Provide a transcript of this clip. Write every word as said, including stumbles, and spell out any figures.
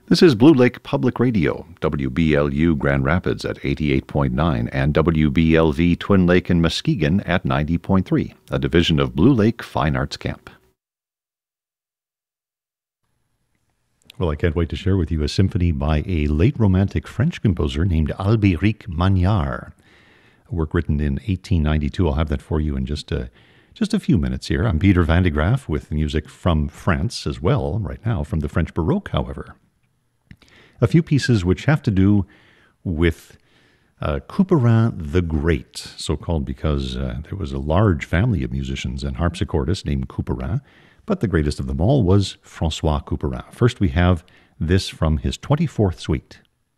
This is Blue Lake Public Radio, W B L U Grand Rapids at eighty-eight point nine and W B L V Twin Lake and Muskegon at ninety point three, a division of Blue Lake Fine Arts Camp. Well, I can't wait to share with you a symphony by a late Romantic French composer named Albéric Magnard. A work written in eighteen ninety-two. I'll have that for you in just a, just a few minutes here. I'm Peter Van de Graaff with music from France as well, right now, from the French Baroque, however. A few pieces which have to do with uh, Couperin the Great, so-called because uh, there was a large family of musicians and harpsichordists named Couperin, but the greatest of them all was François Couperin. First we have this from his twenty-fourth suite.